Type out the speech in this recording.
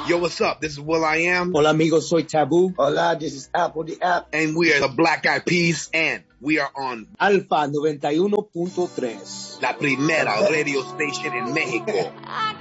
Yo, what's up? This is Will I Am. Hola amigos, soy Taboo. Hola, this is Apple the App. And we are the Black Eyed Peas, and we are on Alfa 91.3. La Primera Radio Station in Mexico.